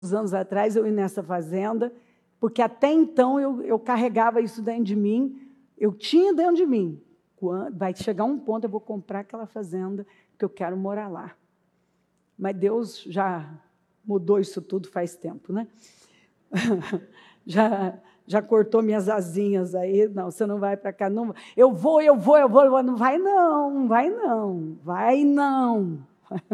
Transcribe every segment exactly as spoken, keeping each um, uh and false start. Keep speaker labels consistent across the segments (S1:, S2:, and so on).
S1: anos atrás, eu ia nessa fazenda, porque até então eu, eu carregava isso dentro de mim, eu tinha dentro de mim. Vai chegar um ponto, eu vou comprar aquela fazenda, que eu quero morar lá. Mas Deus já mudou isso tudo faz tempo, né? já, já cortou minhas asinhas aí, não, você não vai para cá, não. Eu vou, eu vou, eu vou, eu vou, não vai não, não vai não, vai não.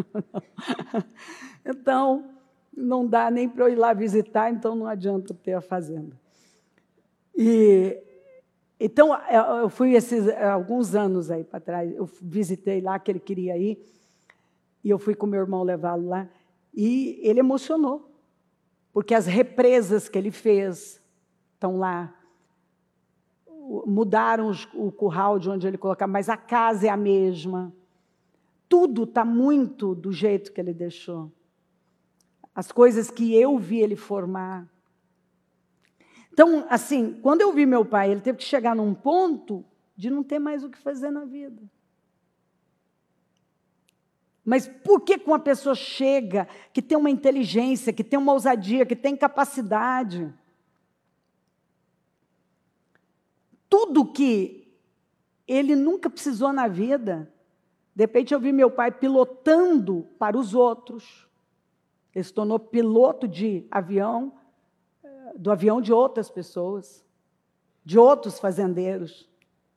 S1: Então, não dá nem para eu ir lá visitar, então não adianta ter a fazenda. E, então, eu fui esses alguns anos aí para trás, eu visitei lá, que ele queria ir, e eu fui com meu irmão levá-lo lá, e ele emocionou, porque as represas que ele fez estão lá, mudaram os, o curral de onde ele colocava, mas a casa é a mesma, tudo está muito do jeito que ele deixou. As coisas que eu vi ele formar. Então, assim, quando eu vi meu pai, ele teve que chegar num ponto de não ter mais o que fazer na vida. Mas por que uma pessoa chega, que tem uma inteligência, que tem uma ousadia, que tem capacidade? Tudo que ele nunca precisou na vida, de repente eu vi meu pai pilotando para os outros. Ele se tornou piloto de avião, do avião de outras pessoas, de outros fazendeiros.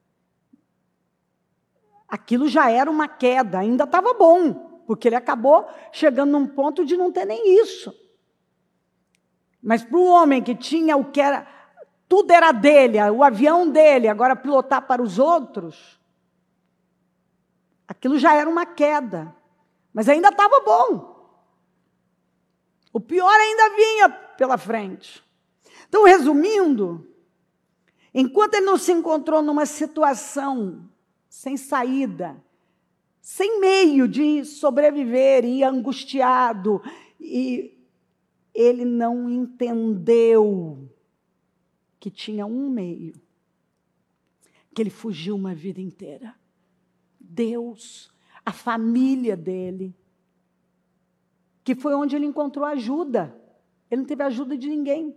S1: Aquilo já era uma queda, ainda estava bom, porque ele acabou chegando num ponto de não ter nem isso. Mas para o homem que tinha o que era, tudo era dele, o avião dele, agora pilotar para os outros, aquilo já era uma queda, mas ainda estava bom. O pior ainda vinha pela frente. Então, resumindo, enquanto ele não se encontrou numa situação sem saída, sem meio de sobreviver, e angustiado, e ele não entendeu que tinha um meio, que ele fugiu uma vida inteira. Deus, a família dele, que foi onde ele encontrou ajuda. Ele não teve ajuda de ninguém.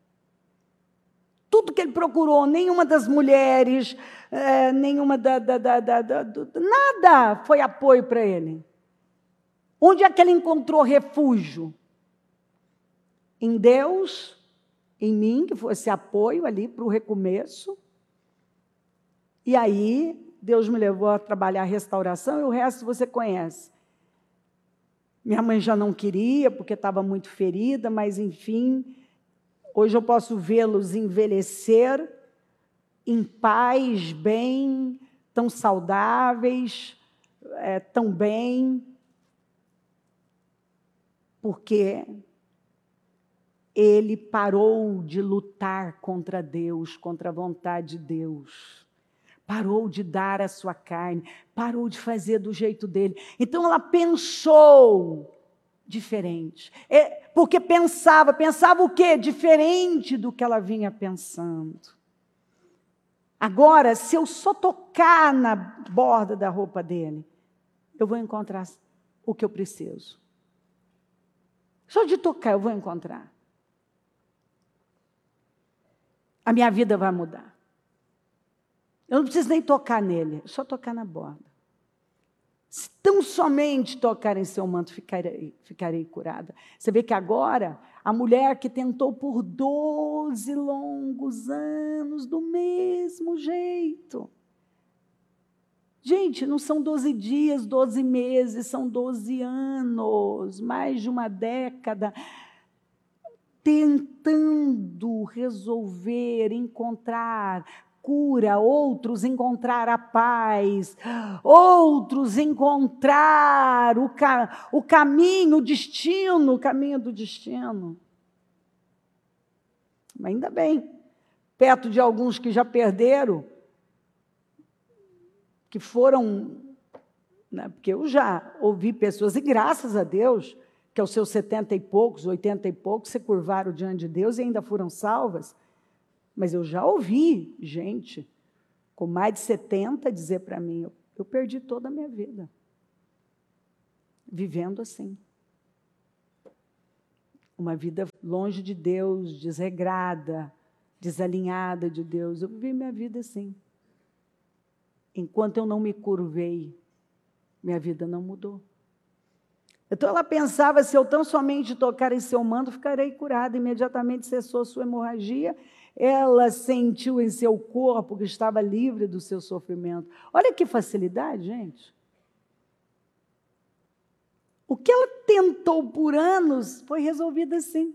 S1: Tudo que ele procurou, nenhuma das mulheres, é, nenhuma da, da, da, da, da, da... Nada foi apoio para ele. Onde é que ele encontrou refúgio? Em Deus, em mim, que fosse apoio ali para o recomeço. E aí, Deus me levou a trabalhar a restauração, e o resto você conhece. Minha mãe já não queria, porque estava muito ferida, mas, enfim, hoje eu posso vê-los envelhecer em paz, bem, tão saudáveis, é, tão bem, porque ele parou de lutar contra Deus, contra a vontade de Deus. Parou de dar a sua carne, parou de fazer do jeito dele. Então ela pensou diferente. É, porque pensava, pensava o quê? Diferente do que ela vinha pensando. Agora, se eu só tocar na borda da roupa dele, eu vou encontrar o que eu preciso. Só de tocar eu vou encontrar. A minha vida vai mudar. Eu não preciso nem tocar nele, só tocar na borda. Se tão somente tocar em seu manto, ficarei, ficarei curada. Você vê que agora, a mulher que tentou por doze longos anos, do mesmo jeito. Gente, não são doze dias, doze meses, são doze anos, mais de uma década, tentando resolver, encontrar cura, outros encontrar a paz, outros encontrar o, ca o caminho, o destino, o caminho do destino. Mas ainda bem, perto de alguns que já perderam, que foram, né, porque eu já ouvi pessoas, e graças a Deus, que aos seus setenta e poucos, oitenta e poucos, se curvaram diante de Deus e ainda foram salvas. Mas eu já ouvi gente com mais de setenta dizer para mim, eu, eu perdi toda a minha vida, vivendo assim. uma vida longe de Deus, desregrada, desalinhada de Deus. Eu vivi minha vida assim. Enquanto eu não me curvei, minha vida não mudou. Então ela pensava, se eu tão somente tocar em seu manto, ficarei curada. Imediatamente cessou sua hemorragia. Ela sentiu em seu corpo que estava livre do seu sofrimento. Olha que facilidade, gente. O que ela tentou por anos foi resolvido assim.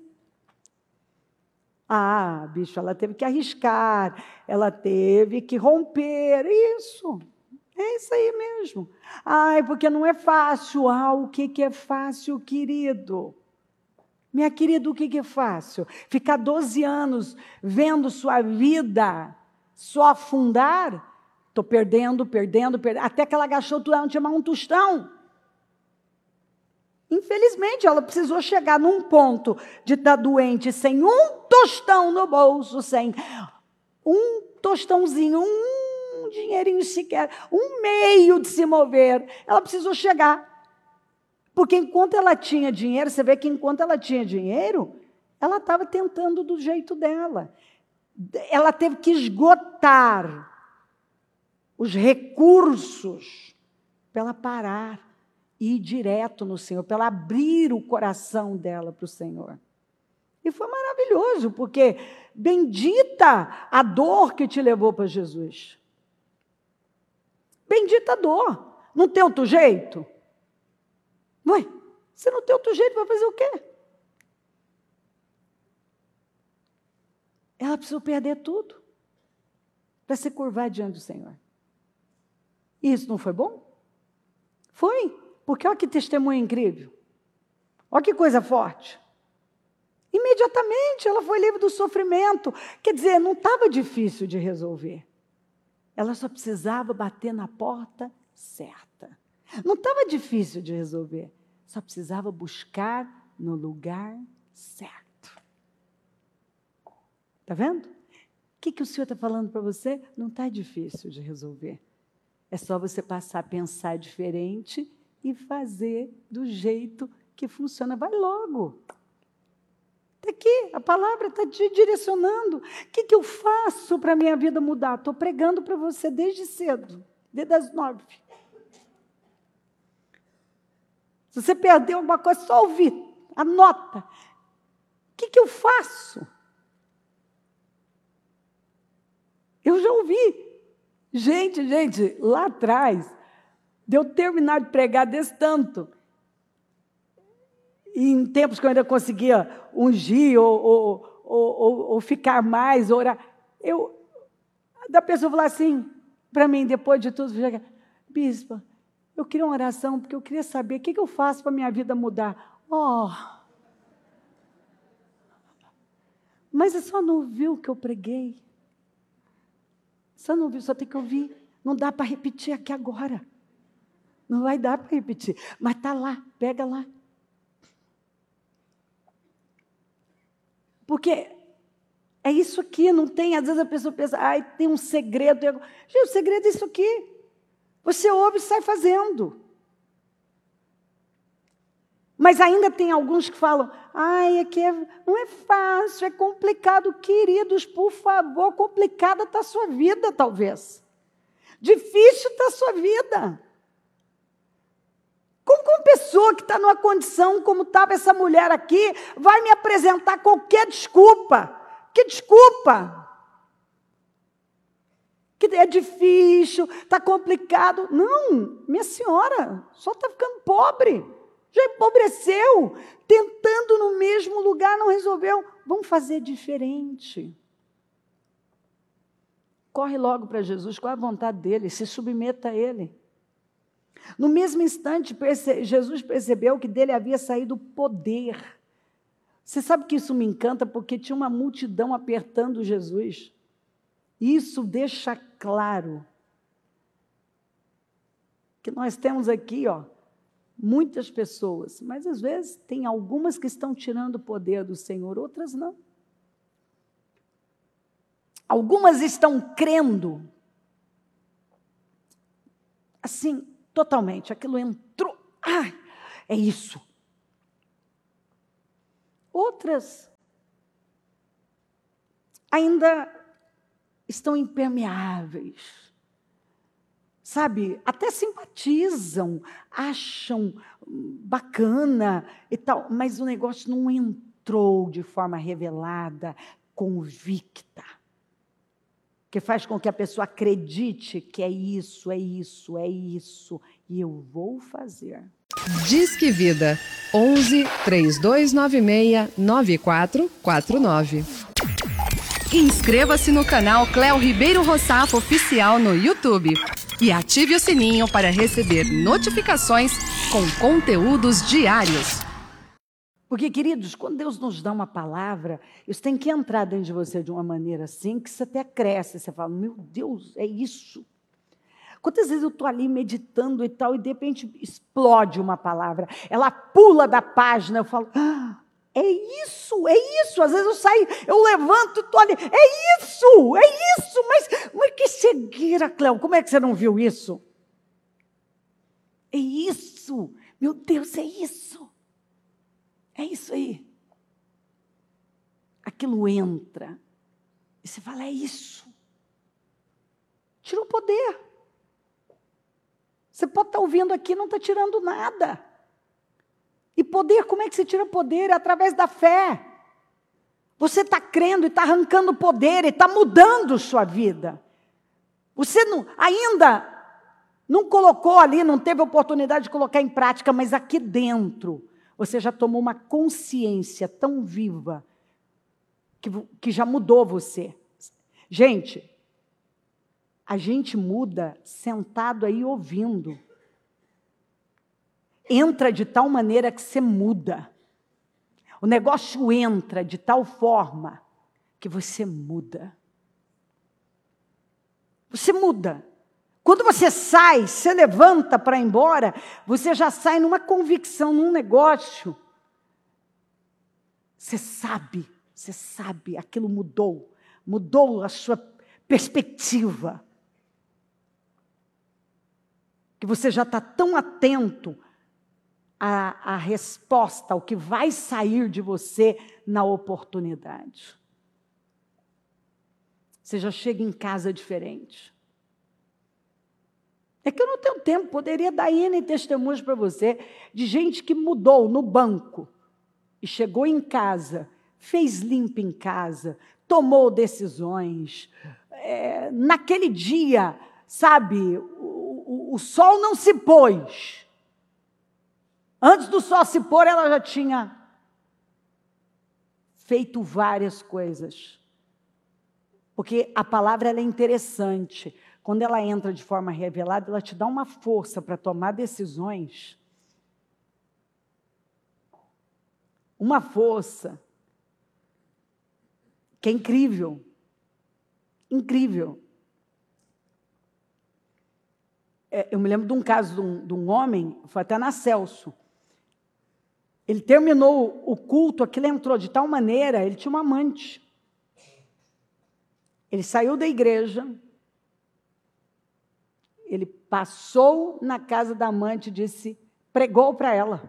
S1: Ah, bicho, ela teve que arriscar, ela teve que romper, isso. É isso aí mesmo. Ai, porque não é fácil. Ah, o que, que é fácil, querido? Minha querida, o que, que é fácil? Ficar doze anos vendo sua vida só afundar? Estou perdendo, perdendo, perdendo. Até que ela agachou tudo, ela não tinha mais um tostão. Infelizmente, ela precisou chegar num ponto de estar doente sem um tostão no bolso, sem um tostãozinho, um dinheirinho sequer, um meio de se mover. Ela precisou chegar. Porque enquanto ela tinha dinheiro, você vê que enquanto ela tinha dinheiro, ela estava tentando do jeito dela. Ela teve que esgotar os recursos para ela parar e ir direto no Senhor, para ela abrir o coração dela para o Senhor. E foi maravilhoso, porque bendita a dor que te levou para Jesus. Bendita a dor. Não tem outro jeito? Ué, se não tem outro jeito, vai fazer o quê? Ela precisou perder tudo para se curvar diante do Senhor. E isso não foi bom? Foi, porque olha que testemunho incrível. Olha que coisa forte. Imediatamente ela foi livre do sofrimento. Quer dizer, não estava difícil de resolver. Ela só precisava bater na porta certa. Não estava difícil de resolver. Só precisava buscar no lugar certo. Está vendo? O que, que o Senhor está falando para você? Não está difícil de resolver. É só você passar a pensar diferente e fazer do jeito que funciona. Vai logo. Está aqui, a palavra está te direcionando. O que, que eu faço para a minha vida mudar? Estou pregando para você desde cedo, desde as nove. Se você perdeu alguma coisa, só ouvir, anota. O que, que eu faço? Eu já ouvi. Gente, gente, lá atrás, de eu terminar de pregar desse tanto, e em tempos que eu ainda conseguia ungir ou, ou, ou, ou, ou ficar mais, orar, eu, da pessoa falar assim, para mim, depois de tudo, bispa, eu queria uma oração, porque eu queria saber o que, que eu faço para a minha vida mudar. Oh, mas você só não ouviu o que eu preguei. Só não ouviu, só tem que ouvir. Não dá para repetir aqui agora. Não vai dar para repetir. Mas está lá, pega lá. Porque é isso aqui, não tem, às vezes a pessoa pensa, ai, tem um segredo. Gente, o segredo é isso aqui. Você ouve e sai fazendo. Mas ainda tem alguns que falam, ai, aqui é, não é fácil, é complicado. Queridos, por favor, complicada está a sua vida, talvez. Difícil está a sua vida. Como que uma pessoa que está numa condição como estava essa mulher aqui, vai me apresentar qualquer desculpa? Que desculpa? Que é difícil, está complicado. Não, minha senhora, só está ficando pobre. Já empobreceu, tentando no mesmo lugar, não resolveu. Vamos fazer diferente. Corre logo para Jesus, qual é a vontade dele? Se submeta a ele. No mesmo instante, perce- Jesus percebeu que dele havia saído poder. Você sabe que isso me encanta, porque tinha uma multidão apertando Jesus. Isso deixa claro que nós temos aqui, ó, muitas pessoas, mas às vezes tem algumas que estão tirando o poder do Senhor, outras não. Algumas estão crendo, assim, totalmente, aquilo entrou, ai, é isso. Outras ainda estão impermeáveis. Sabe, até simpatizam, acham bacana e tal, mas o negócio não entrou de forma revelada, convicta, que faz com que a pessoa acredite que é isso, é isso, é isso, e eu vou fazer.
S2: Disque Vida, onze, três dois nove seis, nove quatro quatro nove. Inscreva-se no canal Cléo Ribeiro Rossafo Oficial no YouTube e ative o sininho para receber notificações com conteúdos diários.
S1: Porque, queridos, quando Deus nos dá uma palavra, isso tem que entrar dentro de você de uma maneira assim, que você até cresce, você fala, meu Deus, é isso. Quantas vezes eu estou ali meditando e tal, e de repente explode uma palavra, ela pula da página, eu falo, ah, é isso, é isso. Às vezes eu saio, eu levanto e estou ali, é isso, é isso, mas, mas que cegueira, Cléo, como é que você não viu isso? É isso, meu Deus, é isso. É isso aí. Aquilo entra. E você fala, é isso. Tira o poder. Você pode estar ouvindo aqui e não está tirando nada. E poder, como é que você tira poder? É através da fé. Você está crendo e está arrancando poder e está mudando sua vida. Você não, ainda não colocou ali, não teve oportunidade de colocar em prática, mas aqui dentro você já tomou uma consciência tão viva que, que já mudou você. Gente, a gente muda sentado aí ouvindo. Entra de tal maneira que você muda. O negócio entra de tal forma que você muda. Você muda. Quando você sai, você levanta para ir embora, você já sai numa convicção, num negócio. Você sabe, você sabe, aquilo mudou. Mudou a sua perspectiva. Que você já está tão atento à, à resposta, ao que vai sair de você na oportunidade. Você já chega em casa diferente. É que eu não tenho tempo, poderia dar N testemunhos para você, de gente que mudou no banco, e chegou em casa, fez limpo em casa, tomou decisões, é, naquele dia, sabe, o, o, o sol não se pôs, antes do sol se pôr, ela já tinha feito várias coisas, porque a palavra ela é interessante. Quando ela entra de forma revelada, ela te dá uma força para tomar decisões. Uma força que é incrível. Incrível. É, eu me lembro de um caso de um, de um homem, foi até na Celso. Ele terminou o culto, aquilo entrou de tal maneira, ele tinha uma amante. Ele saiu da igreja. Ele passou na casa da amante e disse, pregou para ela.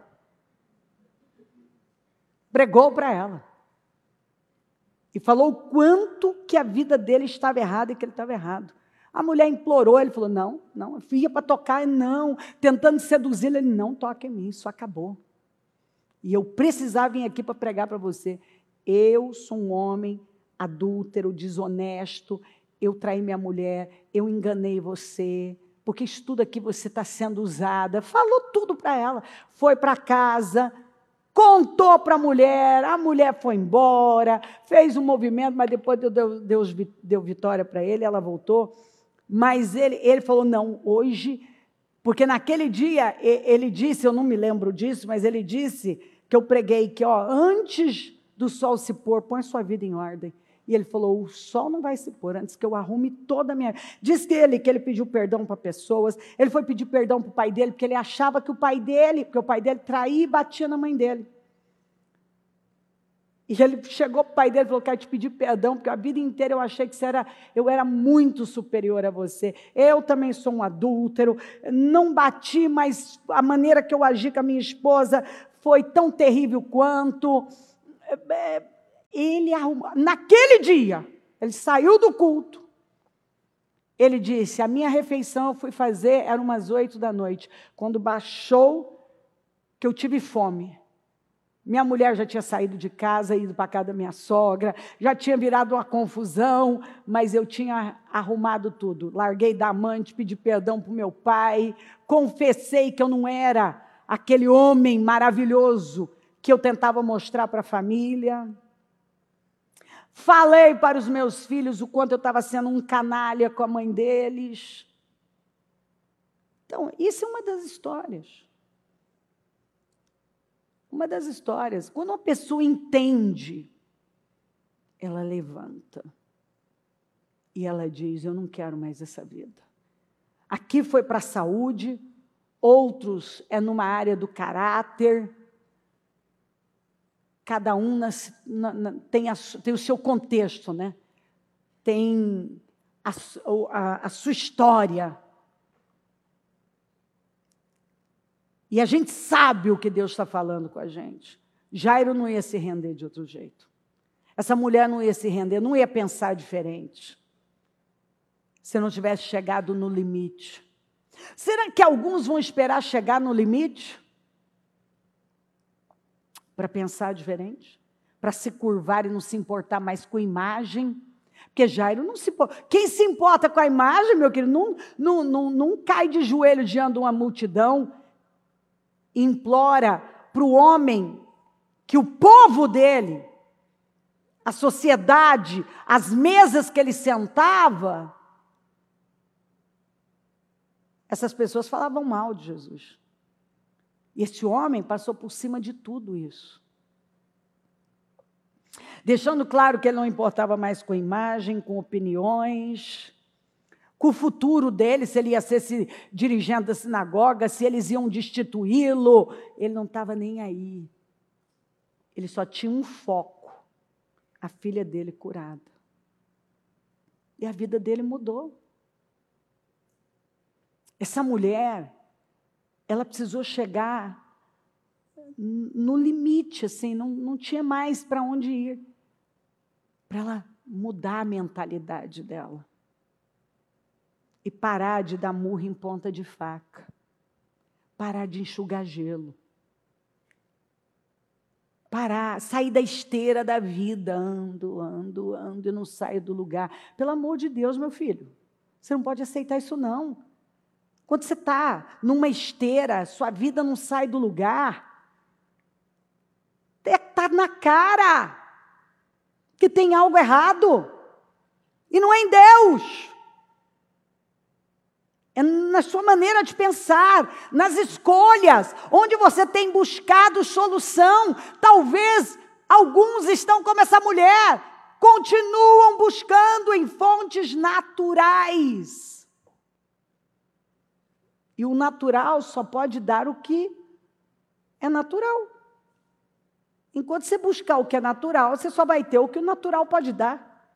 S1: Pregou para ela. E falou o quanto que a vida dele estava errada e que ele estava errado. A mulher implorou, ele falou, não, não, eu ia para tocar, não, tentando seduzir, ele não toca em mim, isso acabou. E eu precisava vir aqui para pregar para você. Eu sou um homem adúltero, desonesto, eu traí minha mulher, eu enganei você, porque isso tudo aqui você está sendo usada. Falou tudo para ela. Foi para casa, contou para a mulher, a mulher foi embora, fez um movimento, mas depois Deus, Deus deu vitória para ele, ela voltou. Mas ele, ele falou, não, hoje, porque naquele dia ele disse, eu não me lembro disso, mas ele disse que eu preguei que, ó, antes do sol se pôr, põe sua vida em ordem. E ele falou, o sol não vai se pôr antes que eu arrume toda a minha... Diz que ele, que ele pediu perdão para pessoas, ele foi pedir perdão para o pai dele, porque ele achava que o pai dele, porque o pai dele traía e batia na mãe dele. E ele chegou para o pai dele e falou, quero te pedir perdão, porque a vida inteira eu achei que você era, eu era muito superior a você. Eu também sou um adúltero, não bati, mas a maneira que eu agi com a minha esposa foi tão terrível quanto... ele arrumou, naquele dia, ele saiu do culto, ele disse, a minha refeição eu fui fazer, era umas oito da noite, quando baixou, que eu tive fome. Minha mulher já tinha saído de casa, ido para a casa da minha sogra, já tinha virado uma confusão, mas eu tinha arrumado tudo. Larguei da amante, pedi perdão para o meu pai, confessei que eu não era aquele homem maravilhoso que eu tentava mostrar para a família. Falei para os meus filhos o quanto eu estava sendo um canalha com a mãe deles. Então, isso é uma das histórias. Uma das histórias, quando uma pessoa entende, ela levanta e ela diz, eu não quero mais essa vida. Aqui foi para a saúde, outros é numa área do caráter, cada um nas, na, na, tem, a, tem o seu contexto, né? Tem a, a, a sua história. E a gente sabe o que Deus está falando com a gente. Jairo não ia se render de outro jeito. Essa mulher não ia se render, não ia pensar diferente. Se não tivesse chegado no limite. Será que alguns vão esperar chegar no limite? Para pensar diferente? Para se curvar e não se importar mais com a imagem? Porque Jairo não se importa. Quem se importa com a imagem, meu querido, não, não, não, não cai de joelho diante de uma multidão, implora para o homem que o povo dele, a sociedade, as mesas que ele sentava, essas pessoas falavam mal de Jesus. E esse homem passou por cima de tudo isso. Deixando claro que ele não importava mais com imagem, com opiniões, com o futuro dele, se ele ia ser esse dirigente da sinagoga, se eles iam destituí-lo, ele não estava nem aí. Ele só tinha um foco, a filha dele curada. E a vida dele mudou. Essa mulher, ela precisou chegar no limite, assim, não, não tinha mais para onde ir, para ela mudar a mentalidade dela. E parar de dar murro em ponta de faca. Parar de enxugar gelo. Parar, sair da esteira da vida. Ando, ando, ando e não saio do lugar. Pelo amor de Deus, meu filho. Você não pode aceitar isso, não. Quando você está numa esteira, sua vida não sai do lugar. Está na cara que tem algo errado. E não é em Deus. É na sua maneira de pensar, nas escolhas, onde você tem buscado solução. Talvez alguns estão como essa mulher, continuam buscando em fontes naturais. E o natural só pode dar o que é natural. Enquanto você buscar o que é natural, você só vai ter o que o natural pode dar.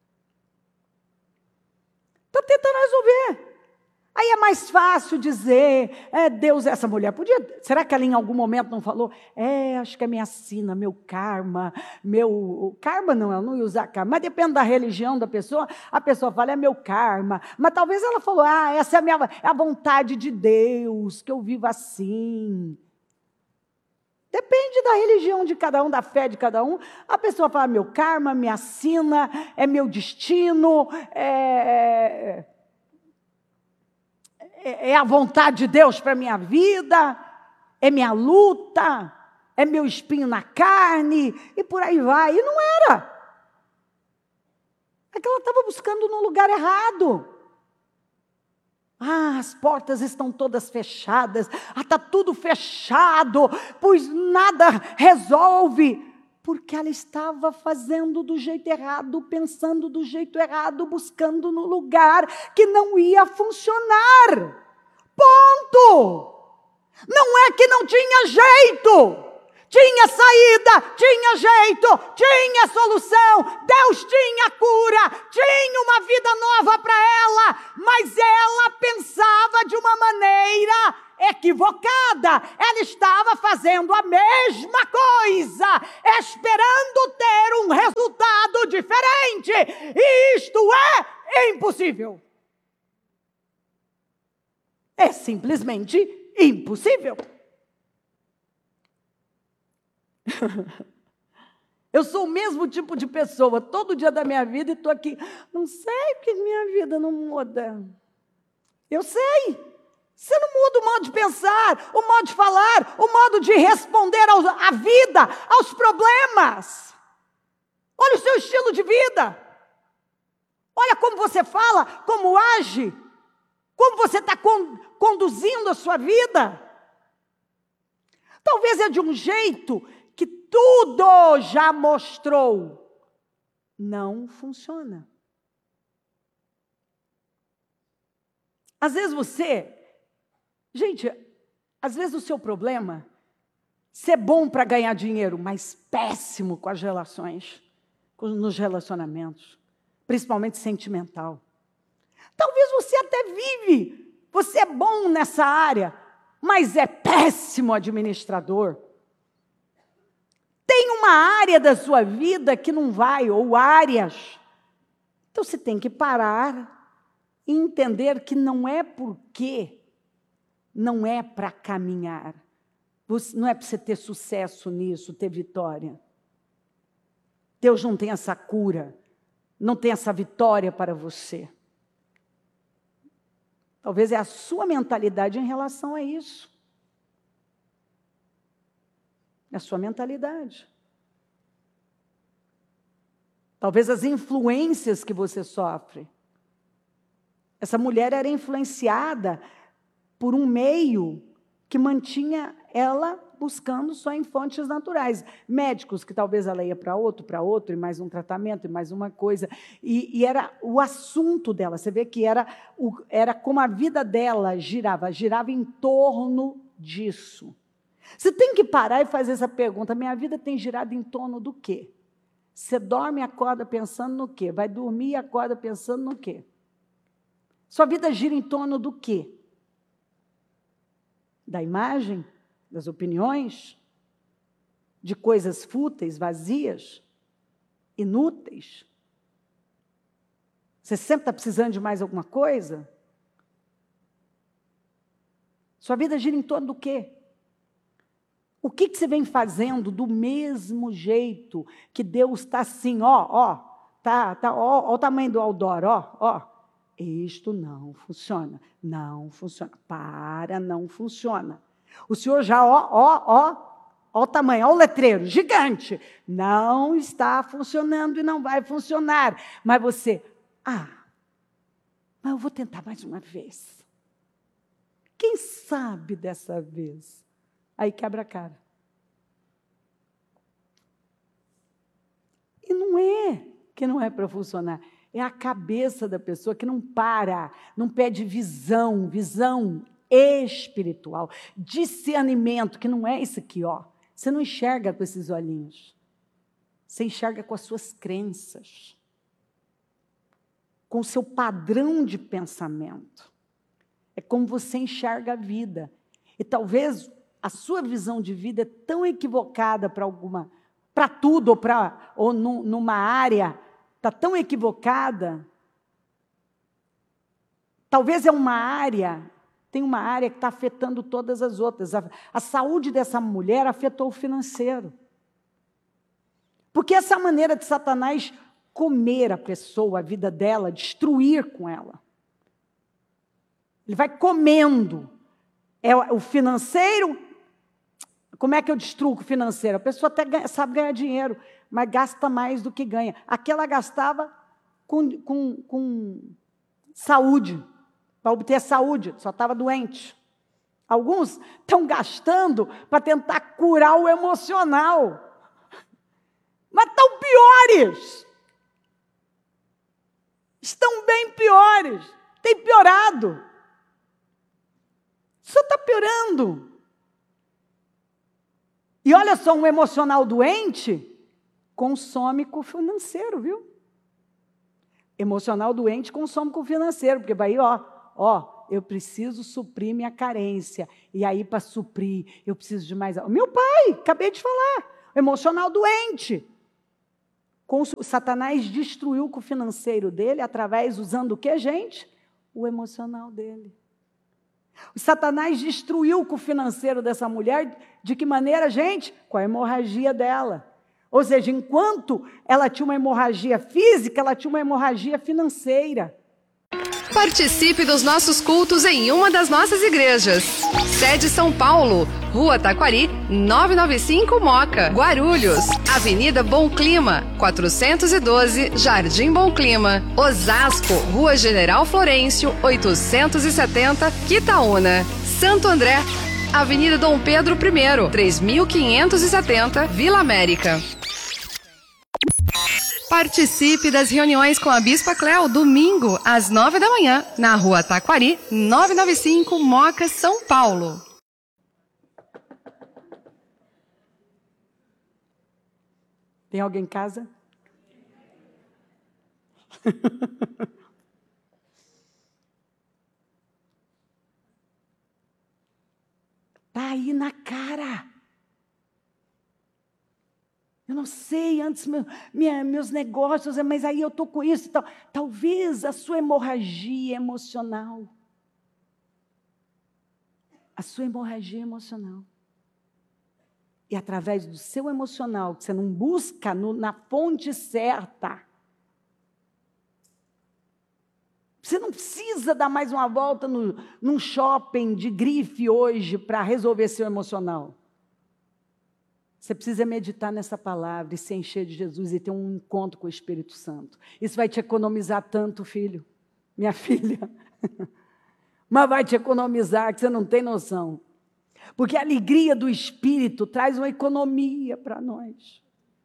S1: Está tentando resolver. Aí é mais fácil dizer, é, Deus, essa mulher podia... Será que ela em algum momento não falou? É, acho que é minha sina, meu karma, meu... Karma não, ela não ia usar karma, mas depende da religião da pessoa, a pessoa fala, é meu karma. Mas talvez ela falou, ah, essa é a, minha, é a vontade de Deus, que eu viva assim. Depende da religião de cada um, da fé de cada um. A pessoa fala, meu karma, minha sina, é meu destino, é... é a vontade de Deus para a minha vida, é minha luta, é meu espinho na carne, e por aí vai. E não era. É que ela estava buscando no lugar errado. Ah, as portas estão todas fechadas, ah, está tudo fechado, pois nada resolve. Porque ela estava fazendo do jeito errado, pensando do jeito errado, buscando no lugar que não ia funcionar. Ponto! Não é que não tinha jeito. Tinha saída, tinha jeito, tinha solução. Deus tinha cura, tinha uma vida nova para ela. Mas ela pensava de uma maneira equivocada. Ela estava fazendo a mesma coisa, esperando ter um resultado diferente. E isto é impossível. É simplesmente impossível. Eu sou o mesmo tipo de pessoa, todo dia da minha vida, e estou aqui, não sei porque minha vida não muda. Eu sei. Você não muda o modo de pensar, o modo de falar, o modo de responder ao, à vida, aos problemas. Olha o seu estilo de vida. Olha como você fala, como age, como você está con- conduzindo a sua vida. Talvez é de um jeito que tudo já mostrou. Não funciona. Às vezes você, gente, às vezes o seu problema, ser bom para ganhar dinheiro, mas péssimo com as relações, com, nos relacionamentos, principalmente sentimental. Talvez você até vive, você é bom nessa área, mas é péssimo administrador. Tem uma área da sua vida que não vai, ou áreas. Então você tem que parar e entender que não é porque, não é para caminhar. Não é para você ter sucesso nisso, ter vitória. Deus não tem essa cura, não tem essa vitória para você. Talvez é a sua mentalidade em relação a isso. É a sua mentalidade. Talvez as influências que você sofre. Essa mulher era influenciada por um meio que mantinha ela buscando só em fontes naturais. Médicos, que talvez ela ia para outro, para outro, e mais um tratamento, e mais uma coisa. E, e era o assunto dela. Você vê que era, o, era como a vida dela girava, girava em torno disso. Você tem que parar e fazer essa pergunta, minha vida tem girado em torno do quê? Você dorme e acorda pensando no quê? Vai dormir e acorda pensando no quê? Sua vida gira em torno do quê? Da imagem? Das opiniões? De coisas fúteis, vazias? Inúteis? Você sempre está precisando de mais alguma coisa? Sua vida gira em torno do quê? O que, que você vem fazendo do mesmo jeito que Deus está assim, ó, ó, tá, tá, ó, ó o tamanho do outdoor, ó, ó. Isto não funciona, não funciona, para, não funciona. O Senhor já, ó, ó, ó, ó o tamanho, ó o letreiro, gigante. Não está funcionando e não vai funcionar. Mas você, ah, mas eu vou tentar mais uma vez. Quem sabe dessa vez? Aí quebra a cara. E não é que não é para funcionar. É a cabeça da pessoa que não para, não pede visão, visão espiritual, discernimento, que não é isso aqui, ó. Você não enxerga com esses olhinhos. Você enxerga com as suas crenças, com o seu padrão de pensamento. É como você enxerga a vida. E talvez a sua visão de vida é tão equivocada para alguma, para tudo, ou, pra, ou num, numa área, está tão equivocada. Talvez é uma área, tem uma área que está afetando todas as outras. A, a saúde dessa mulher afetou o financeiro. Porque essa maneira de Satanás comer a pessoa, a vida dela, destruir com ela. Ele vai comendo. É o financeiro. Como é que eu destruo o financeiro? A pessoa até ganha, sabe ganhar dinheiro, mas gasta mais do que ganha. Aquela gastava com, com, com saúde, para obter saúde, só estava doente. Alguns estão gastando para tentar curar o emocional. Mas estão piores. Estão bem piores. Tem piorado. Só está piorando. E olha só, um emocional doente consome com o financeiro, viu? Emocional doente consome com o financeiro, porque vai, ó, ó, eu preciso suprir minha carência. E aí, para suprir, eu preciso de mais algo. Meu pai, acabei de falar, emocional doente. Com o Satanás destruiu o financeiro dele, através, usando o que, gente? O emocional dele. O Satanás destruiu o financeiro dessa mulher, de que maneira, gente? Com a hemorragia dela. Ou seja, enquanto ela tinha uma hemorragia física, ela tinha uma hemorragia financeira.
S2: Participe dos nossos cultos em uma das nossas igrejas. Sede São Paulo, Rua Taquari, novecentos e noventa e cinco Moca, Guarulhos, Avenida Bom Clima, quatrocentos e doze, Jardim Bom Clima, Osasco, Rua General Florencio, oitocentos e setenta, Quitaúna, Santo André, Avenida Dom Pedro I, três mil quinhentos e setenta, Vila América. Participe das reuniões com a Bispa Cléo, domingo, às nove da manhã, na Rua Taquari, novecentos e noventa e cinco, Moca, São Paulo.
S1: Tem alguém em casa? Está aí na cara. Eu não sei, antes meu, minha, meus negócios, mas aí eu estou com isso. Tal. Talvez a sua hemorragia emocional. A sua hemorragia emocional. E através do seu emocional, que você não busca no, na fonte certa. Você não precisa dar mais uma volta no, num shopping de grife hoje para resolver seu emocional. Você precisa meditar nessa palavra e se encher de Jesus e ter um encontro com o Espírito Santo. Isso vai te economizar tanto, filho, minha filha. Mas vai te economizar, que você não tem noção. Porque a alegria do Espírito traz uma economia para nós.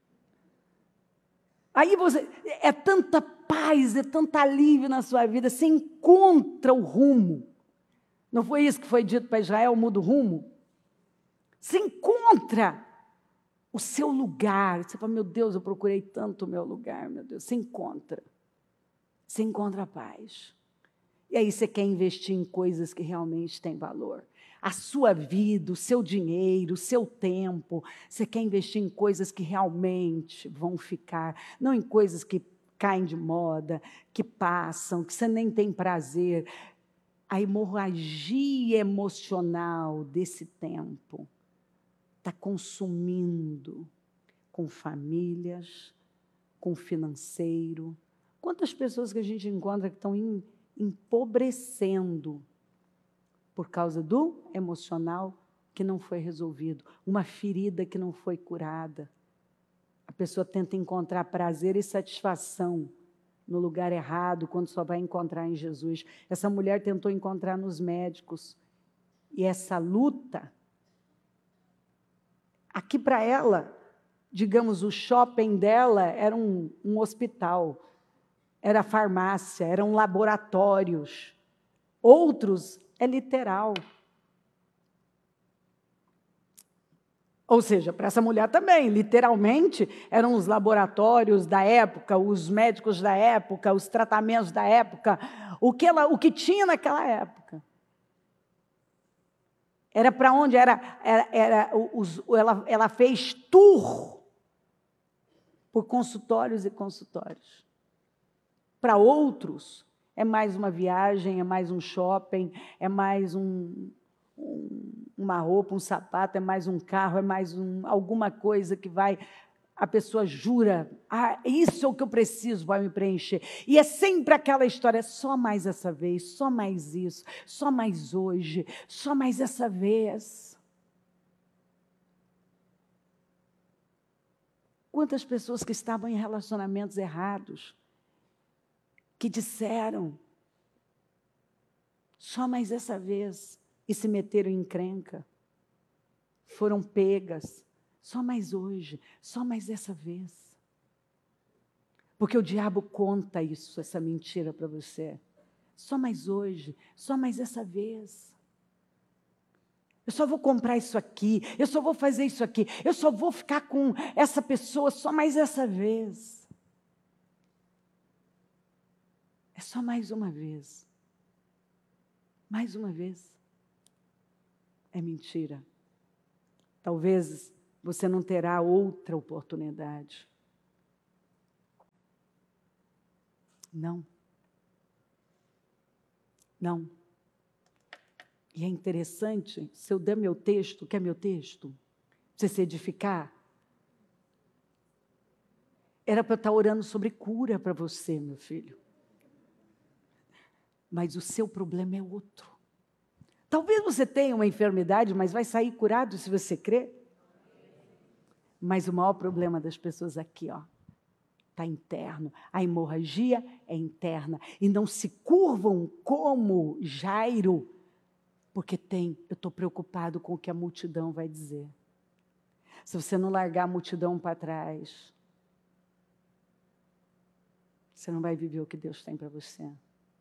S1: Aí você, é tanta paz, é tanto alívio na sua vida, você encontra o rumo. Não foi isso que foi dito para Israel, muda o rumo? Você encontra o seu lugar. Você fala, meu Deus, eu procurei tanto o meu lugar, meu Deus. Você encontra. Você encontra a paz. E aí você quer investir em coisas que realmente têm valor. A sua vida, o seu dinheiro, o seu tempo. Você quer investir em coisas que realmente vão ficar. Não em coisas que caem de moda, que passam, que você nem tem prazer. A hemorragia emocional desse tempo está consumindo com famílias, com financeiro. Quantas pessoas que a gente encontra que estão em, empobrecendo por causa do emocional que não foi resolvido, uma ferida que não foi curada. A pessoa tenta encontrar prazer e satisfação no lugar errado, quando só vai encontrar em Jesus. Essa mulher tentou encontrar nos médicos. E essa luta, aqui para ela, digamos, o shopping dela era um, um hospital, era farmácia, eram laboratórios. Outros é literal. Ou seja, para essa mulher também, literalmente, eram os laboratórios da época, os médicos da época, os tratamentos da época, o que, ela, o que tinha naquela época. Era para onde? Era, era, era os, ela, ela fez tour por consultórios e consultórios. Para outros, é mais uma viagem, é mais um shopping, é mais um, um, uma roupa, um sapato, é mais um carro, é mais um, alguma coisa que vai... A pessoa jura, ah, isso é o que eu preciso, vai me preencher. E é sempre aquela história, só mais essa vez, só mais isso, só mais hoje, só mais essa vez. Quantas pessoas que estavam em relacionamentos errados, que disseram, só mais essa vez, e se meteram em encrenca, foram pegas, só mais hoje, só mais essa vez. Porque o diabo conta isso, essa mentira para você. Só mais hoje, só mais essa vez. Eu só vou comprar isso aqui, eu só vou fazer isso aqui, eu só vou ficar com essa pessoa só mais essa vez. É só mais uma vez. Mais uma vez, é mentira. Talvez você não terá outra oportunidade. Não. Não. E é interessante, se eu der meu texto, quer meu texto? Pra você se edificar? Era para eu estar orando sobre cura para você, meu filho. Mas o seu problema é outro. Talvez você tenha uma enfermidade, mas vai sair curado se você crer. Mas o maior problema das pessoas aqui, ó, está interno. A hemorragia é interna. E não se curvam como Jairo, porque tem, eu estou preocupado com o que a multidão vai dizer. Se você não largar a multidão para trás, você não vai viver o que Deus tem para você.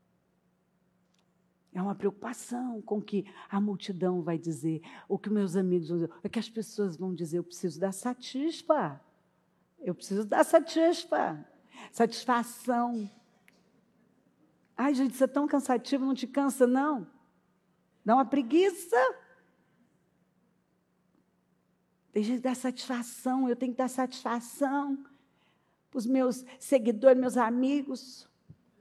S1: É uma preocupação com o que a multidão vai dizer, o que meus amigos vão dizer, o que as pessoas vão dizer. Eu preciso dar satisfa. Eu preciso dar satisfa. Satisfação. Ai, gente, isso é tão cansativo, não te cansa, não? Dá uma preguiça. Tem gente que dá satisfação, eu tenho que dar satisfação para os meus seguidores, meus amigos.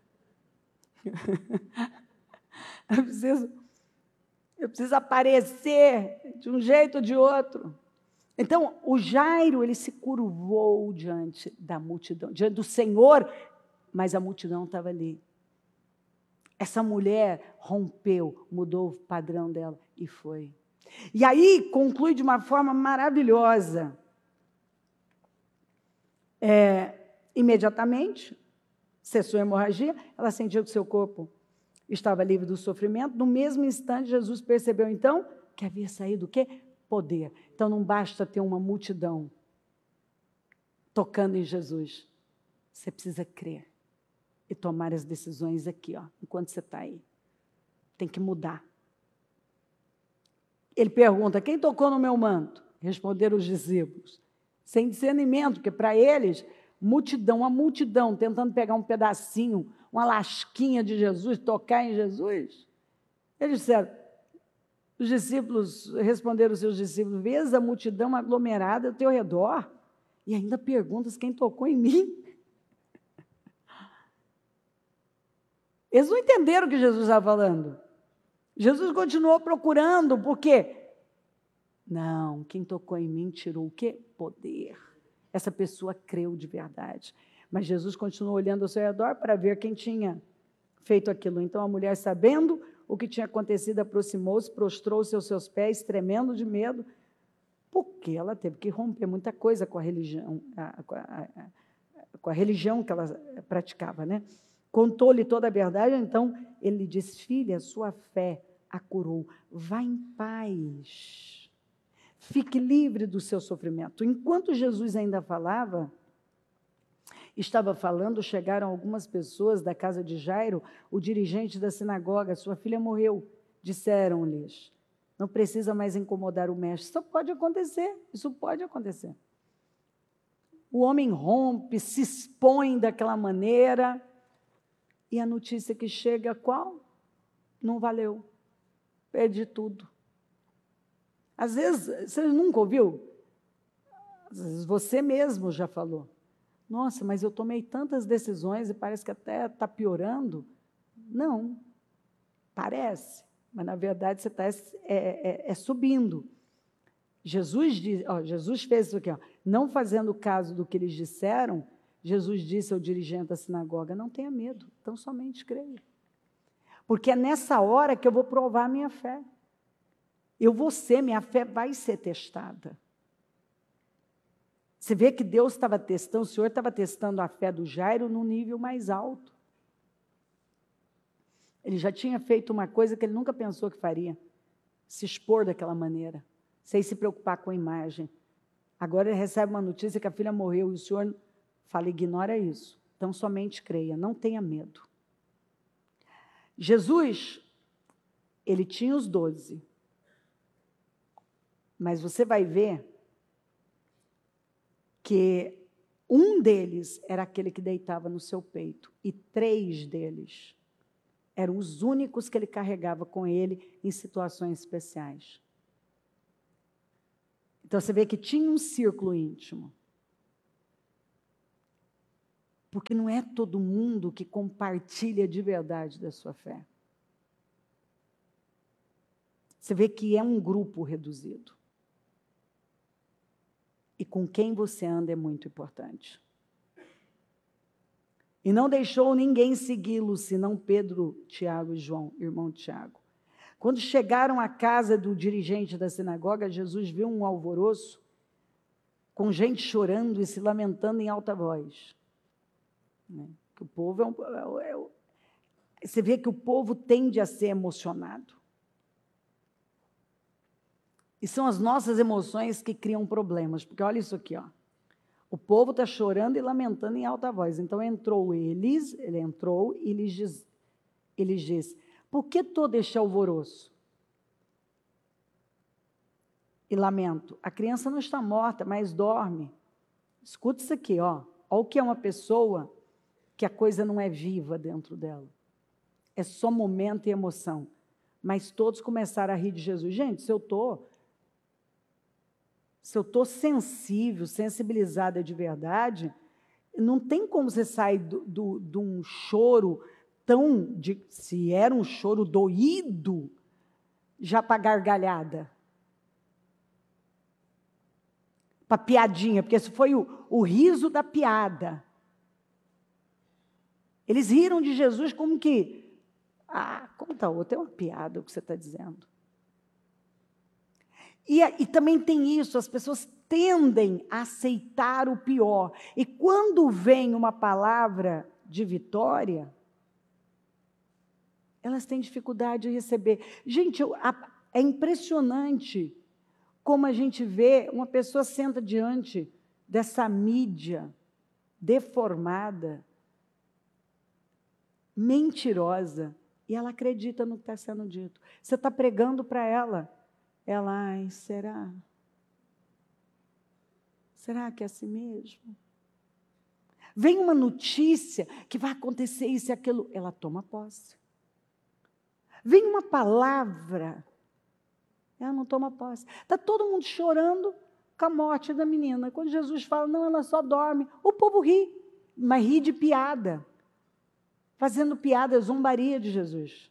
S1: Eu preciso, eu preciso aparecer de um jeito ou de outro. Então, o Jairo, ele se curvou diante da multidão, diante do Senhor, mas a multidão estava ali. Essa mulher rompeu, mudou o padrão dela e foi. E aí, conclui de uma forma maravilhosa. É, imediatamente, cessou a hemorragia, ela sentiu que seu corpo estava livre do sofrimento. No mesmo instante, Jesus percebeu, então, que havia saído o quê? Poder. Então, não basta ter uma multidão tocando em Jesus. Você precisa crer e tomar as decisões aqui, ó, enquanto você está aí. Tem que mudar. Ele pergunta, quem tocou no meu manto? Responderam os discípulos. Sem discernimento, porque para eles, multidão, uma multidão, tentando pegar um pedacinho, uma lasquinha de Jesus, tocar em Jesus. Eles disseram, os discípulos, responderam os seus discípulos, vês a multidão aglomerada ao teu redor e ainda perguntas quem tocou em mim? Eles não entenderam o que Jesus estava falando. Jesus continuou procurando, por quê? Não, quem tocou em mim tirou o quê? Poder. Essa pessoa creu de verdade. Mas Jesus continuou olhando ao seu redor para ver quem tinha feito aquilo. Então a mulher, sabendo o que tinha acontecido, aproximou-se, prostrou-se aos seus pés, tremendo de medo, porque ela teve que romper muita coisa com a religião, a, a, a, com a religião que ela praticava, né? Contou-lhe toda a verdade, então ele lhe disse, filha, sua fé a curou, vá em paz, fique livre do seu sofrimento. Enquanto Jesus ainda falava, estava falando, chegaram algumas pessoas da casa de Jairo, o dirigente da sinagoga, sua filha morreu. Disseram-lhes, não precisa mais incomodar o mestre. Isso pode acontecer, isso pode acontecer. O homem rompe, se expõe daquela maneira, e a notícia que chega, qual? Não valeu, perdi tudo. Às vezes, você nunca ouviu? Às vezes você mesmo já falou. Nossa, mas eu tomei tantas decisões e parece que até está piorando. Não, parece, mas na verdade você está é, é, é subindo. Jesus, diz, ó, Jesus fez isso aqui, ó, não fazendo caso do que eles disseram, Jesus disse ao dirigente da sinagoga, não tenha medo, então somente creia. Porque é nessa hora que eu vou provar a minha fé. Eu vou ser, minha fé vai ser testada. Você vê que Deus estava testando, o Senhor estava testando a fé do Jairo num nível mais alto. Ele já tinha feito uma coisa que ele nunca pensou que faria, se expor daquela maneira, sem se preocupar com a imagem. Agora ele recebe uma notícia que a filha morreu e o Senhor fala, ignora isso, então somente creia, não tenha medo. Jesus, ele tinha os doze, mas você vai ver que um deles era aquele que deitava no seu peito, e três deles Eram os únicos que ele carregava com ele em situações especiais. Então, você vê que tinha um círculo íntimo. Porque não é todo mundo que compartilha de verdade da sua fé. Você vê que é um grupo reduzido. E com quem você anda é muito importante. E não deixou ninguém segui-lo, senão Pedro, Tiago e João, irmão de Tiago. Quando chegaram à casa do dirigente da sinagoga, Jesus viu um alvoroço, com gente chorando e se lamentando em alta voz. Né? Que o povo é um, é, é, você vê que o povo tende a ser emocionado. E são as nossas emoções que criam problemas, porque olha isso aqui, ó. O povo está chorando e lamentando em alta voz. Então entrou eles, ele entrou e lhes diz, ele diz, por que todo este alvoroço? E lamento, a criança não está morta, mas dorme. Escuta isso aqui, ó. Olha o que é uma pessoa que a coisa não é viva dentro dela. É só momento e emoção. Mas todos começaram a rir de Jesus. Gente, se eu estou... Se eu estou sensível, sensibilizada de verdade, não tem como você sair do, do, de um choro tão... De, se era um choro doído, já para gargalhada. Para piadinha, porque esse foi o, o riso da piada. Eles riram de Jesus como que... Ah, conta outra, é uma piada o que você está dizendo. E, e também tem isso, as pessoas tendem a aceitar o pior. E quando vem uma palavra de vitória, elas têm dificuldade de receber. Gente, eu, a, é impressionante como a gente vê uma pessoa senta diante dessa mídia deformada, mentirosa, e ela acredita no que está sendo dito. Você está pregando para ela. Ela, ai, será? Será que é assim mesmo? Vem uma notícia que vai acontecer isso e aquilo, ela toma posse. Vem uma palavra, ela não toma posse. Está todo mundo chorando com a morte da menina. Quando Jesus fala, não, ela só dorme. O povo ri, mas ri de piada. Fazendo piada, zombaria de Jesus.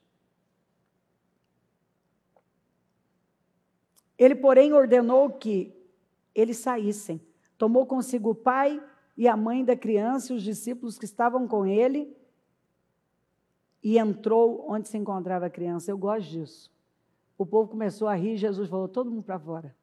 S1: Ele, porém, ordenou que eles saíssem. Tomou consigo o pai e a mãe da criança e os discípulos que estavam com ele e entrou onde se encontrava a criança. Eu gosto disso. O povo começou a rir, Jesus falou, todo mundo para fora.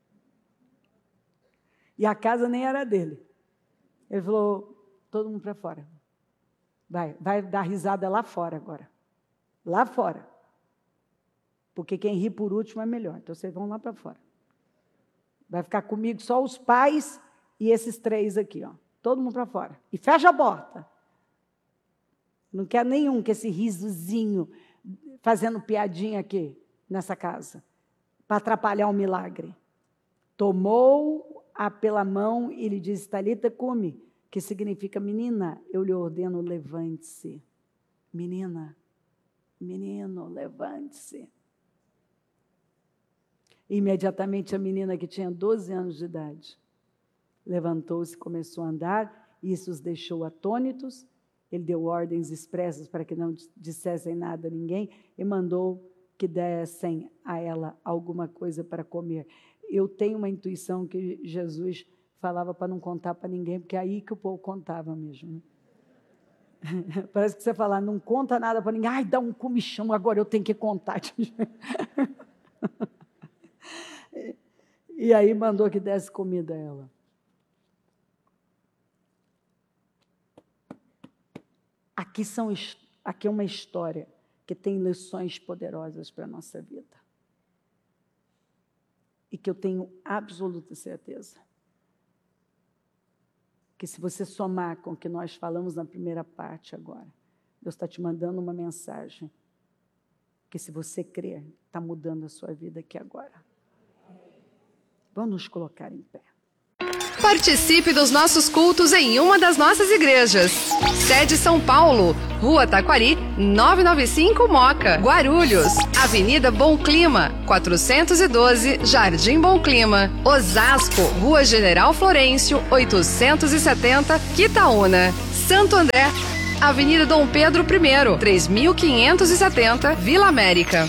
S1: E a casa nem era dele. Ele falou, todo mundo para fora. Vai, vai dar risada lá fora agora. Lá fora. Porque quem ri por último é melhor. Então, vocês vão lá para fora. Vai ficar comigo só os pais e esses três aqui, ó. Todo mundo para fora. E fecha a porta. Não quero nenhum com esse risozinho, fazendo piadinha aqui, nessa casa, para atrapalhar o milagre. Tomou-a pela mão e lhe disse, Talita cumi, que significa, menina, eu lhe ordeno, levante-se. Menina, menino, levante-se. Imediatamente a menina, que tinha doze anos de idade, levantou-se e começou a andar, e isso os deixou atônitos. Ele deu ordens expressas para que não dissessem nada a ninguém e mandou que dessem a ela alguma coisa para comer. Eu tenho uma intuição que Jesus falava para não contar para ninguém, porque é aí que o povo contava mesmo. Né? Parece que você fala, não conta nada para ninguém, ai, dá um comichão, agora eu tenho que contar. E aí mandou que desse comida a ela. Aqui, são, aqui é uma história que tem lições poderosas para a nossa vida. E que eu tenho absoluta certeza que se você somar com o que nós falamos na primeira parte agora, Deus está te mandando uma mensagem que, se você crer, está mudando a sua vida aqui agora. Vamos nos colocar em pé.
S2: Participe dos nossos cultos em uma das nossas igrejas. Sede São Paulo, Rua Taquari, novecentos e noventa e cinco Moca. Guarulhos, Avenida Bom Clima, quatrocentos e doze, Jardim Bom Clima. Osasco, Rua General Florencio, oitocentos e setenta, Quitaúna. Santo André, Avenida Dom Pedro I, três mil quinhentos e setenta, Vila América.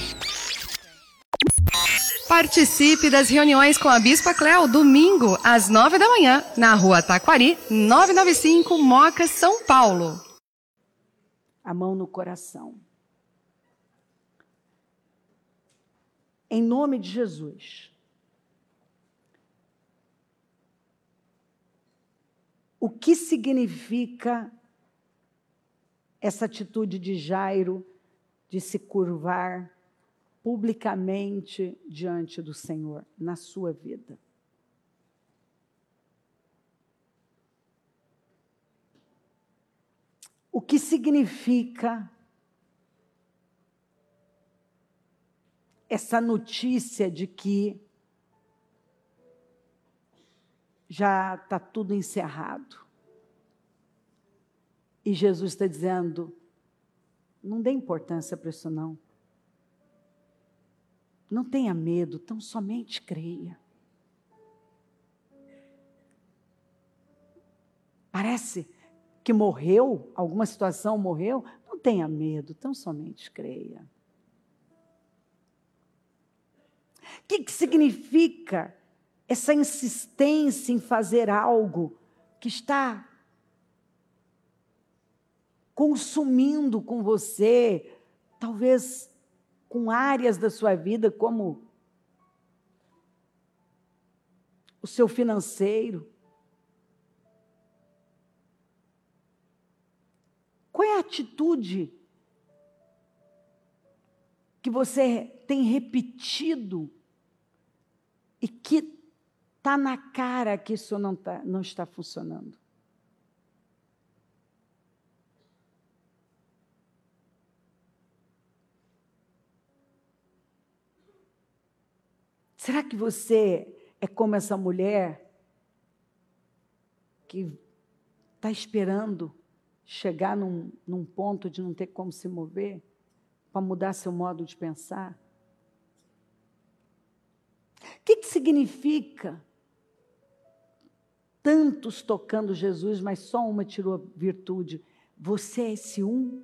S2: Participe das reuniões com a Bispa Cléo, domingo, às nove da manhã, na Rua Taquari, novecentos e noventa e cinco, Moca, São Paulo.
S1: A mão no coração. Em nome de Jesus. O que significa essa atitude de Jairo de se curvar publicamente diante do Senhor na sua vida? O que significa essa notícia de que já está tudo encerrado? E Jesus está dizendo, não dê importância para isso não. Não tenha medo, tão somente creia. Parece que morreu, alguma situação morreu, não tenha medo, tão somente creia. O que, que significa essa insistência em fazer algo que está consumindo com você, talvez com áreas da sua vida como o seu financeiro? Qual é a atitude que você tem repetido e que está na cara que isso não, tá, não está funcionando? Será que você é como essa mulher que está esperando chegar num, num ponto de não ter como se mover para mudar seu modo de pensar? O que, que significa tantos tocando Jesus, mas só uma tirou a virtude? Você é esse um?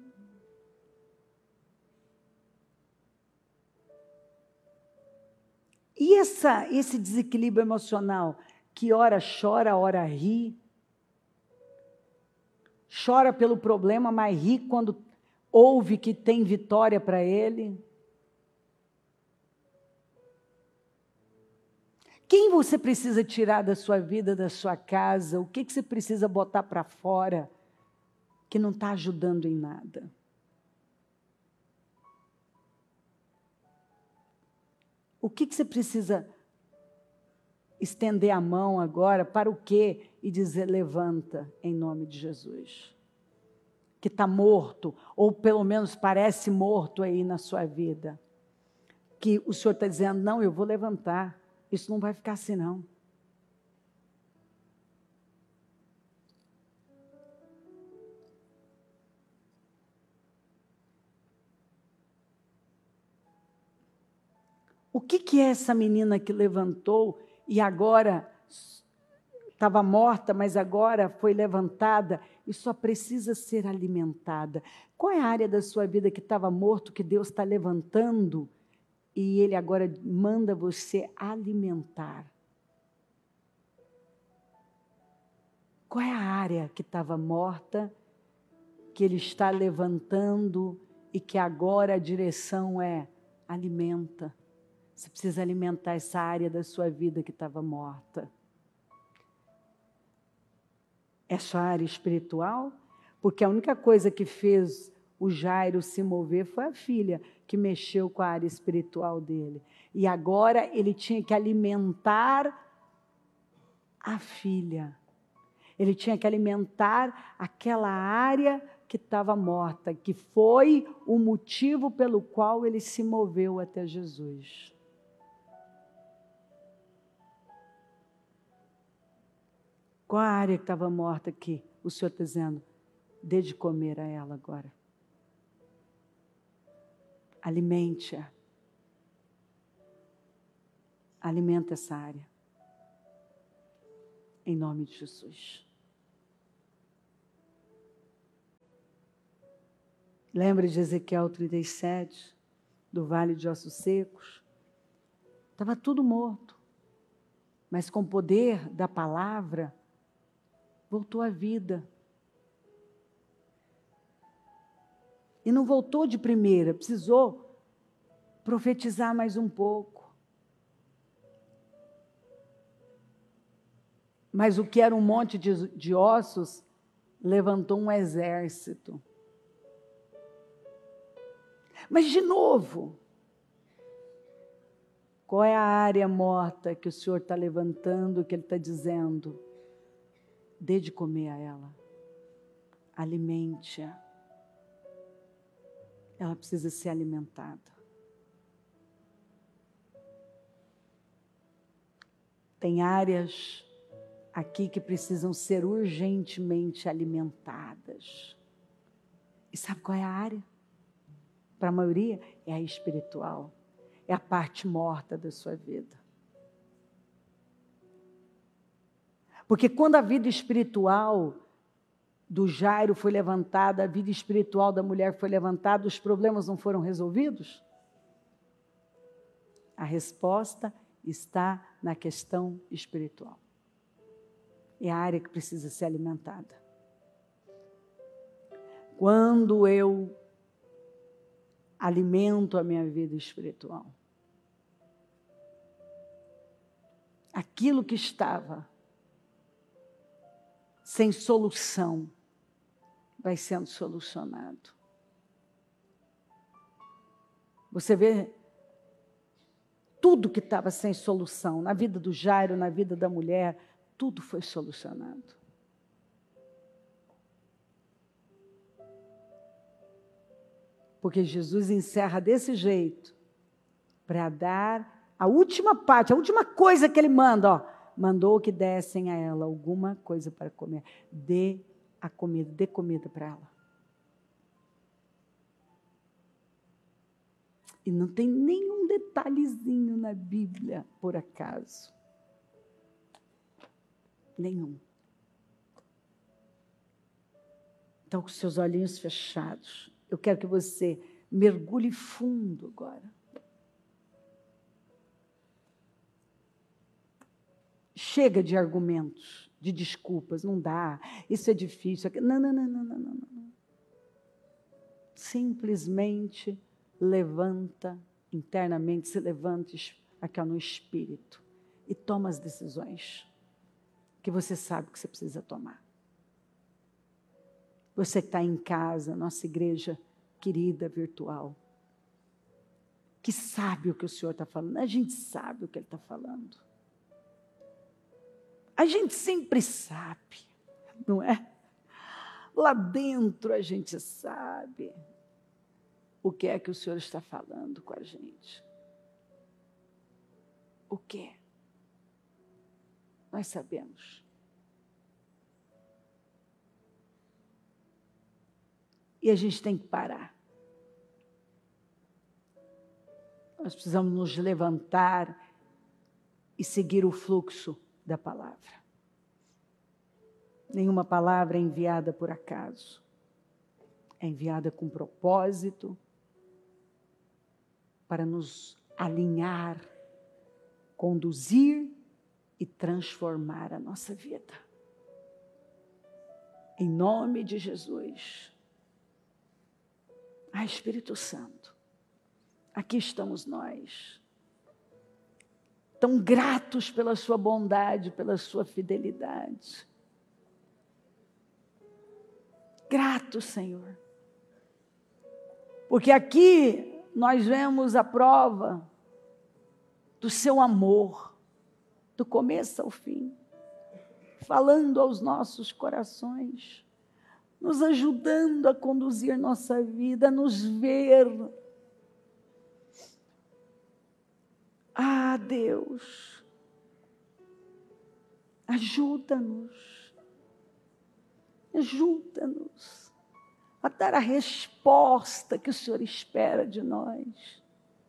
S1: E essa, esse desequilíbrio emocional, que ora chora, ora ri, chora pelo problema, mas ri quando ouve que tem vitória para ele? Quem você precisa tirar da sua vida, da sua casa? O que, que você precisa botar para fora que não está ajudando em nada? O que, que você precisa estender a mão agora, para o quê? E dizer, levanta em nome de Jesus. Que está morto, ou pelo menos parece morto aí na sua vida. Que o Senhor está dizendo, não, eu vou levantar. Isso não vai ficar assim não. O que, que é essa menina que levantou e agora estava morta, mas agora foi levantada e só precisa ser alimentada? Qual é a área da sua vida que estava morto, que Deus está levantando e Ele agora manda você alimentar? Qual é a área que estava morta, que Ele está levantando e que agora a direção é alimenta? Você precisa alimentar essa área da sua vida que estava morta. É sua área espiritual? Porque a única coisa que fez o Jairo se mover foi a filha, que mexeu com a área espiritual dele. E agora ele tinha que alimentar a filha. Ele tinha que alimentar aquela área que estava morta, que foi o motivo pelo qual ele se moveu até Jesus. Qual a área que estava morta aqui? O Senhor está dizendo, dê de comer a ela agora. Alimente-a. Alimenta essa área. Em nome de Jesus. Lembra de Ezequiel trinta e sete, do vale de ossos secos? Estava tudo morto. Mas com o poder da palavra, voltou à vida. E não voltou de primeira, precisou profetizar mais um pouco. Mas o que era um monte de, de ossos, levantou um exército. Mas de novo, qual é a área morta que o Senhor está levantando, que Ele está dizendo? Dê de comer a ela. Alimente-a. Ela precisa ser alimentada. Tem áreas aqui que precisam ser urgentemente alimentadas. E sabe qual é a área? Para a maioria, é a espiritual. É a parte morta da sua vida. Porque quando a vida espiritual do Jairo foi levantada, a vida espiritual da mulher foi levantada, os problemas não foram resolvidos? A resposta está na questão espiritual. É a área que precisa ser alimentada. Quando eu alimento a minha vida espiritual, aquilo que estava sem solução vai sendo solucionado. Você vê tudo que estava sem solução, na vida do Jairo, na vida da mulher, tudo foi solucionado. Porque Jesus encerra desse jeito, para dar a última parte, a última coisa que Ele manda, ó, mandou que dessem a ela alguma coisa para comer. Dê a comida, dê comida para ela. E não tem nenhum detalhezinho na Bíblia, por acaso. Nenhum. Então, com seus olhinhos fechados, eu quero que você mergulhe fundo agora. Chega de argumentos, de desculpas, não dá, isso é difícil. Não, não, não, não, não, não, não. Simplesmente levanta internamente, se levanta aqui no espírito e toma as decisões que você sabe que você precisa tomar. Você que está em casa, nossa igreja querida, virtual, que sabe o que o Senhor está falando, a gente sabe o que Ele está falando. A gente sempre sabe, não é? Lá dentro a gente sabe o que é que o Senhor está falando com a gente. O que? Nós sabemos. E a gente tem que parar. Nós precisamos nos levantar e seguir o fluxo da palavra. Nenhuma palavra é enviada por acaso. É enviada com propósito para nos alinhar, conduzir e transformar a nossa vida. Em nome de Jesus. Ah, Espírito Santo, aqui estamos nós, tão gratos pela sua bondade, pela sua fidelidade. Gratos, Senhor, porque aqui nós vemos a prova do seu amor, do começo ao fim, falando aos nossos corações, nos ajudando a conduzir nossa vida, a nos ver. Ah, Deus, ajuda-nos. Ajuda-nos a dar a resposta que o Senhor espera de nós.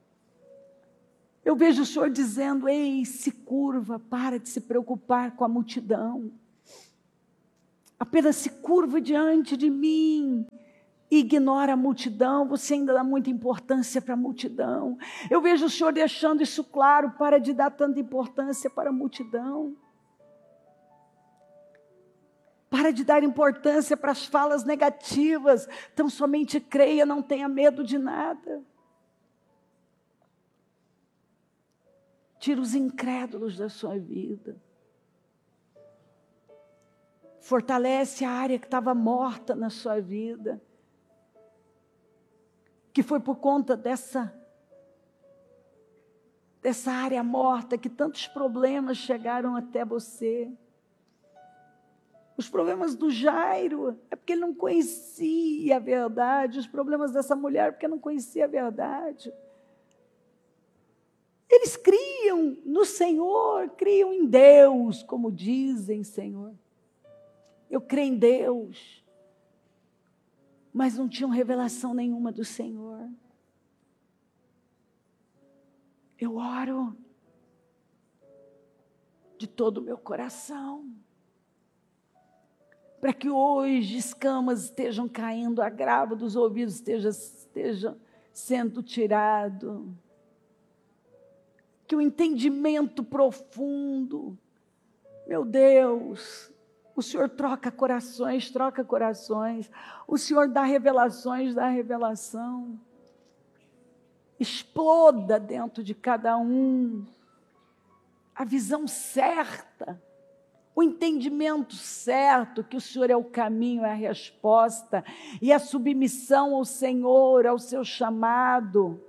S1: Eu vejo o Senhor dizendo, ei, se curva, para de se preocupar com a multidão. Apenas se curva diante de mim. Ignora a multidão, você ainda dá muita importância para a multidão. Eu vejo o Senhor deixando isso claro, para de dar tanta importância para a multidão. Para de dar importância para as falas negativas. Então somente creia, não tenha medo de nada. Tira os incrédulos da sua vida. Fortalece a área que estava morta na sua vida. Que foi por conta dessa, dessa área morta que tantos problemas chegaram até você. Os problemas do Jairo é porque ele não conhecia a verdade. Os problemas dessa mulher é porque não conhecia a verdade. Eles criam no Senhor, criam em Deus, como dizem, Senhor. Eu creio em Deus, mas não tinham revelação nenhuma do Senhor. Eu oro de todo o meu coração, para que hoje escamas estejam caindo, agravo dos ouvidos esteja, esteja sendo tirado, que o entendimento profundo, meu Deus, o Senhor troca corações, troca corações, o Senhor dá revelações, dá revelação, exploda dentro de cada um a visão certa, o entendimento certo, que o Senhor é o caminho, é a resposta, e a submissão ao Senhor, ao seu chamado.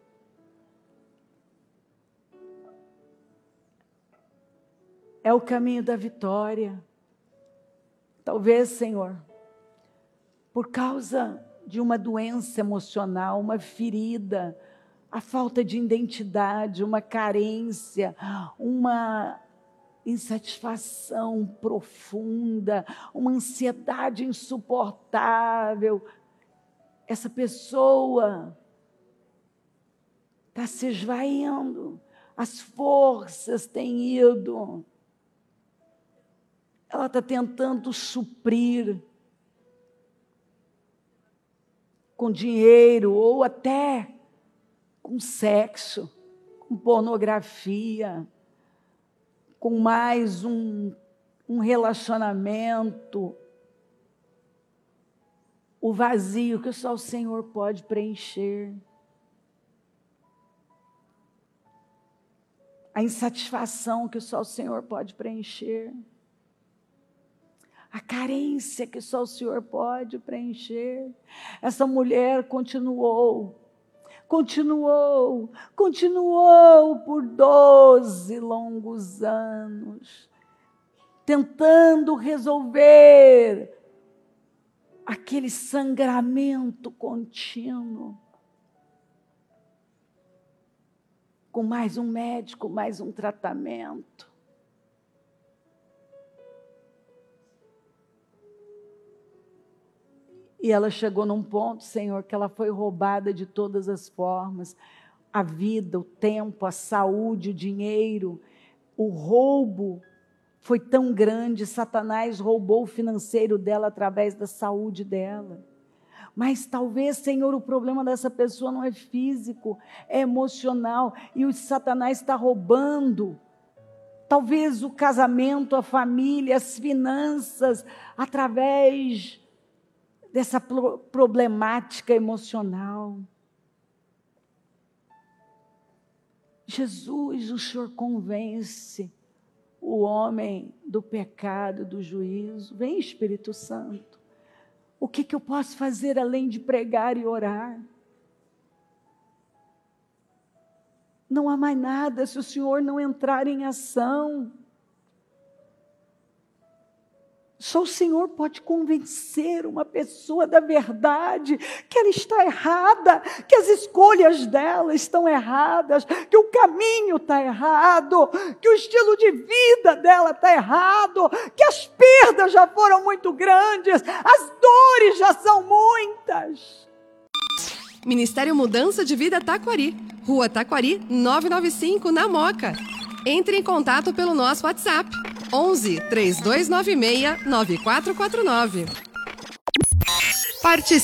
S1: É o caminho da vitória. Talvez, Senhor, por causa de uma doença emocional, uma ferida, a falta de identidade, uma carência, uma insatisfação profunda, uma ansiedade insuportável, essa pessoa está se esvaindo, as forças têm ido, ela está tentando suprir com dinheiro ou até com sexo, com pornografia, com mais um, um relacionamento, o vazio que só o Senhor pode preencher, a insatisfação que só o Senhor pode preencher, a carência que só o Senhor pode preencher. Essa mulher continuou, continuou, continuou por doze longos anos, tentando resolver aquele sangramento contínuo, com mais um médico, mais um tratamento. E ela chegou num ponto, Senhor, que ela foi roubada de todas as formas. A vida, o tempo, a saúde, o dinheiro. O roubo foi tão grande, Satanás roubou o financeiro dela através da saúde dela. Mas talvez, Senhor, o problema dessa pessoa não é físico, é emocional. E o Satanás está roubando. Talvez o casamento, a família, as finanças, através dessa problemática emocional. Jesus, o Senhor convence o homem do pecado, do juízo. Vem, Espírito Santo. O que, que eu posso fazer além de pregar e orar? Não há mais nada se o Senhor não entrar em ação. Só o Senhor pode convencer uma pessoa da verdade, que ela está errada, que as escolhas dela estão erradas, que o caminho está errado, que o estilo de vida dela está errado, que as perdas já foram muito grandes, as dores já são muitas.
S2: Ministério Mudança de Vida Taquari, Rua Taquari, novecentos e noventa e cinco, na Moca. Entre em contato pelo nosso WhatsApp, onze, três dois nove seis, nove quatro quatro nove. Participe